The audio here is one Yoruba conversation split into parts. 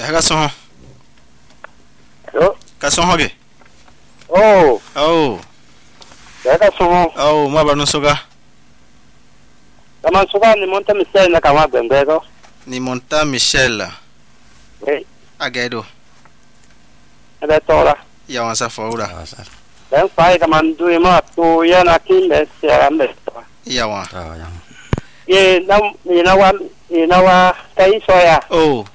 Hega son. Yo. Ka son hoge. Oh. Oh. Hega son. Oh, ma ba no soga. Kama soga ni monta Michel na kama bembego. Ni monta Michel. Eh. Agedo. Ada tora. Ya wansa faura. Dan pai kama ndui ma tu ya na kimbe sia ambe. Ya wa. Ya. Ye na wa kai soya. Oh.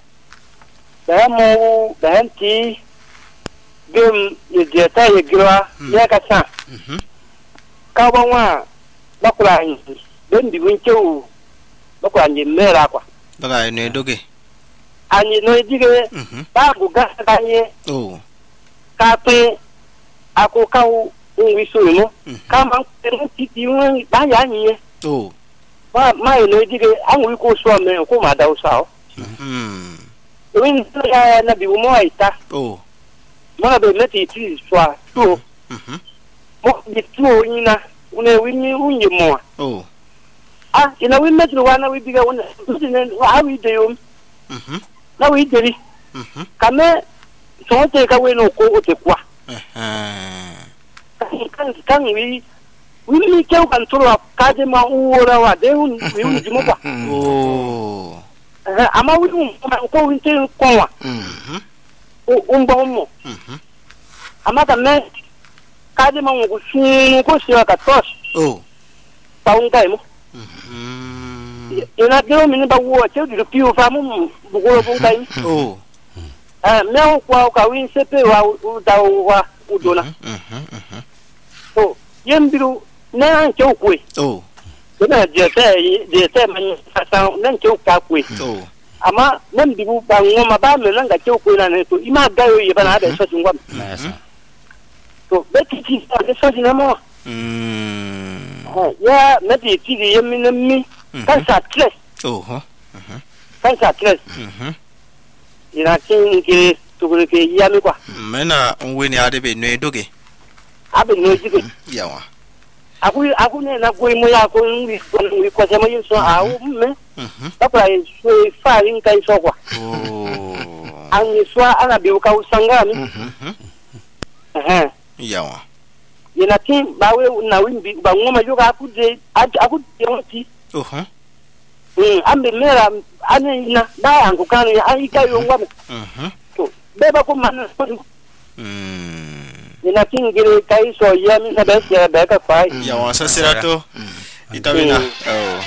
Dan ti gem ye jeta ye gwa ya ka sa. Ka ba wa bakula ni. Den di winchou bakula ni mera kwa. Baga ne doge. Anyi no dige ba buga kanye. Oh. Ka pe aku kau wisu mo. Ka ma tenu titi won ba ya ni. Oh. Ma no dige an wi ko so me ko ma da usao. Win ya na bi mo aita. Oh. Ma be meti ti so to. Mo di tu ina une wini unye mo. Oh. Ah, ina win metro wana wi biga wona. Wa wi de yom. Na wi deri. Kame so te ka we no ko o te kwa. Kan wi mi ke kan turo ka de ma uora wa de un wi di mo kwa. Oh. Ama wi ko wi te ko wa. O mbo mo. Ama ka me ka de ma ko sun ko si ka tos. Oh. Pa un kai mo. Ina deu mini ba wo che di piu fa mu bugo bu kai. Oh. Me ko ka win sepe wa u da wa u dona. So yembiru na an che ku. Oh. Na je te man sa nan che ka ku. Oh. Ama nan bibu ba ngoma ba me nan ga che ku na ne to ima ga yo ye ba na da so ngwa. So beti ti so na mo. Ya meti ti yemi na mi. Kan sa tres. Oh, huh. Kan sa tres. Ina kin ke tukure ke ya mi kwa. Mena onwe ni ade be no doge. Abe no jige. Ya wa. Aku ne na ko mo ya ko ni ko se mo yin so a u me. Ba pra so fa rin kai so kwa. Oh. An ni so ana bi ka usanga mi. Ya wa. Ina kin ba we na win bi ba ngoma yo ka aku de wonti. Oh, huh. Ambe mera ane ina da yangu kanu ya aika yo ngwa. So beba ko man. Ina kingire kai so ya mi na bes ya beka fai. Ya wa sa sirato. Itabina. Oh.